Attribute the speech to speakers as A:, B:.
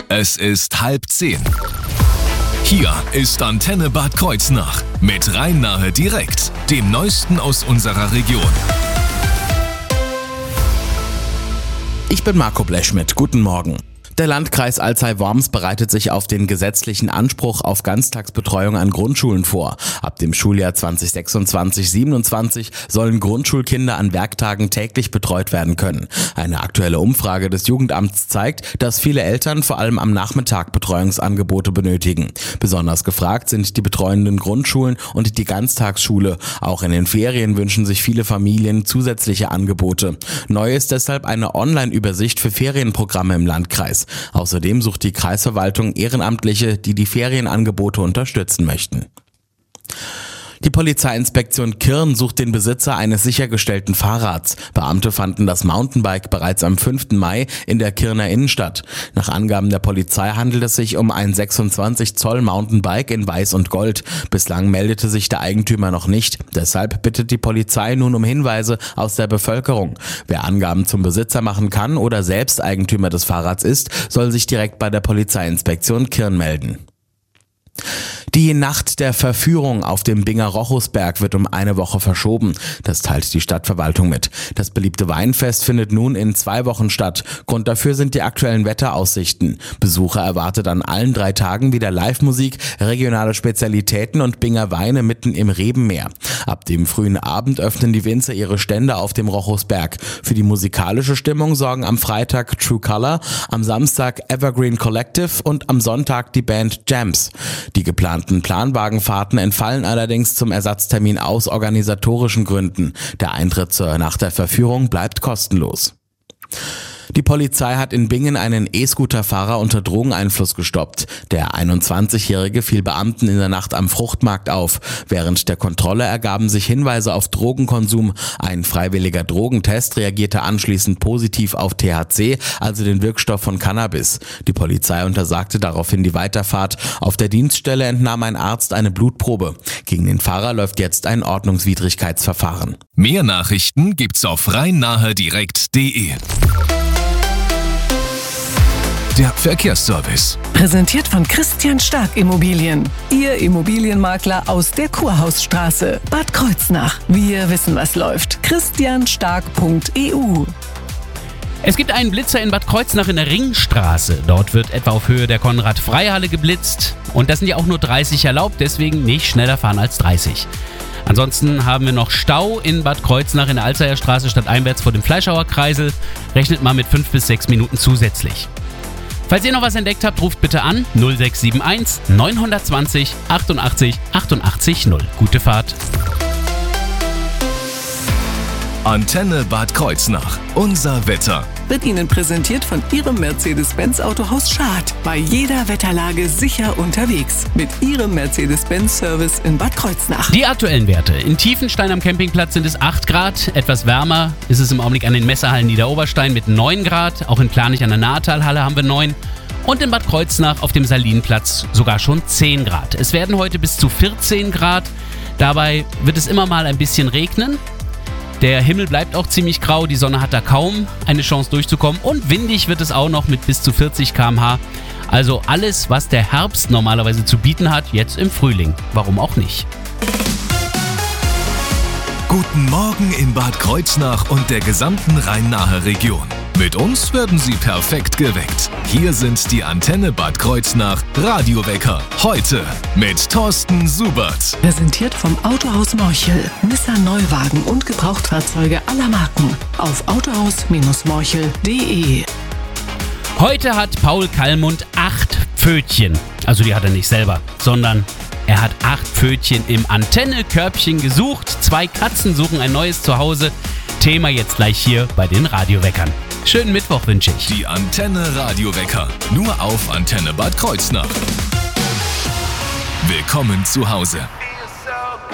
A: Es ist 9:30. Hier ist Antenne Bad Kreuznach mit Rhein-Nahe direkt, dem Neuesten aus unserer Region.
B: Ich bin Marco Bleschmidt. Guten Morgen. Der Landkreis Alzey-Worms bereitet sich auf den gesetzlichen Anspruch auf Ganztagsbetreuung an Grundschulen vor. Ab dem Schuljahr 2026/27 sollen Grundschulkinder an Werktagen täglich betreut werden können. Eine aktuelle Umfrage des Jugendamts zeigt, dass viele Eltern vor allem am Nachmittag Betreuungsangebote benötigen. Besonders gefragt sind die betreuenden Grundschulen und die Ganztagsschule. Auch in den Ferien wünschen sich viele Familien zusätzliche Angebote. Neu ist deshalb eine Online-Übersicht für Ferienprogramme im Landkreis. Außerdem sucht die Kreisverwaltung Ehrenamtliche, die die Ferienangebote unterstützen möchten. Die Polizeiinspektion Kirn sucht den Besitzer eines sichergestellten Fahrrads. Beamte fanden das Mountainbike bereits am 5. Mai in der Kirner Innenstadt. Nach Angaben der Polizei handelt es sich um ein 26 Zoll Mountainbike in Weiß und Gold. Bislang meldete sich der Eigentümer noch nicht. Deshalb bittet die Polizei nun um Hinweise aus der Bevölkerung. Wer Angaben zum Besitzer machen kann oder selbst Eigentümer des Fahrrads ist, soll sich direkt bei der Polizeiinspektion Kirn melden. Die Nacht der Verführung auf dem Binger-Rochusberg wird um eine Woche verschoben. Das teilt die Stadtverwaltung mit. Das beliebte Weinfest findet nun in 2 Wochen statt. Grund dafür sind die aktuellen Wetteraussichten. Besucher erwartet an allen 3 Tagen wieder Live-Musik, regionale Spezialitäten und Binger Weine mitten im Rebenmeer. Ab dem frühen Abend öffnen die Winzer ihre Stände auf dem Rochusberg. Für die musikalische Stimmung sorgen am Freitag True Color, am Samstag Evergreen Collective und am Sonntag die Band Jams. Die geplanten Planwagenfahrten entfallen allerdings zum Ersatztermin aus organisatorischen Gründen. Der Eintritt zur Nacht der Verführung bleibt kostenlos. Die Polizei hat in Bingen einen E-Scooter-Fahrer unter Drogeneinfluss gestoppt. Der 21-Jährige fiel Beamten in der Nacht am Fruchtmarkt auf. Während der Kontrolle ergaben sich Hinweise auf Drogenkonsum. Ein freiwilliger Drogentest reagierte anschließend positiv auf THC, also den Wirkstoff von Cannabis. Die Polizei untersagte daraufhin die Weiterfahrt. Auf der Dienststelle entnahm ein Arzt eine Blutprobe. Gegen den Fahrer läuft jetzt ein Ordnungswidrigkeitsverfahren.
A: Mehr Nachrichten gibt's auf rhein-nahe-direkt.de. Der Verkehrsservice.
C: Präsentiert von Christian Stark Immobilien. Ihr Immobilienmakler aus der Kurhausstraße, Bad Kreuznach. Wir wissen, was läuft. christianstark.eu.
D: Es gibt einen Blitzer in Bad Kreuznach in der Ringstraße. Dort wird etwa auf Höhe der Konrad-Frey-Halle geblitzt. Und das sind ja auch nur 30 erlaubt, deswegen nicht schneller fahren als 30. Ansonsten haben wir noch Stau in Bad Kreuznach in der Alzeyer Straße stadteinwärts vor dem Fleischhauer Kreisel. Rechnet mal mit 5 bis 6 Minuten zusätzlich. Falls ihr noch was entdeckt habt, ruft bitte an 0671 920 88 88 0. Gute Fahrt.
A: Antenne Bad Kreuznach. Unser Wetter.
C: Wird Ihnen präsentiert von Ihrem Mercedes-Benz Autohaus Schad. Bei jeder Wetterlage sicher unterwegs. Mit Ihrem Mercedes-Benz-Service in Bad Kreuznach.
D: Die aktuellen Werte. In Tiefenstein am Campingplatz sind es 8 Grad. Etwas wärmer ist es im Augenblick an den Messehallen Niederoberstein mit 9 Grad. Auch in Planich an der Nahetalhalle haben wir 9. Und in Bad Kreuznach auf dem Salinplatz sogar schon 10 Grad. Es werden heute bis zu 14 Grad. Dabei wird es immer mal ein bisschen regnen. Der Himmel bleibt auch ziemlich grau, die Sonne hat da kaum eine Chance durchzukommen und windig wird es auch noch mit bis zu 40 km/h. Also alles, was der Herbst normalerweise zu bieten hat, jetzt im Frühling. Warum auch nicht?
A: Guten Morgen in Bad Kreuznach und der gesamten Rhein-Nahe-Region. Mit uns werden Sie perfekt geweckt. Hier sind die Antenne Bad Kreuznach Radiowecker. Heute mit Thorsten Subert.
C: Präsentiert vom Autohaus Morchel. Nissan Neuwagen und Gebrauchtfahrzeuge aller Marken. Auf autohaus-morchel.de.
D: Heute hat Paul Kallmund 8 Pfötchen. Also die hat er nicht selber, sondern er hat 8 Pfötchen im Antennekörbchen gesucht. 2 Katzen suchen ein neues Zuhause. Thema jetzt gleich hier bei den Radioweckern. Schönen Mittwoch wünsche ich.
A: Die Antenne Radiowecker. Nur auf Antenne Bad Kreuznach. Willkommen zu Hause.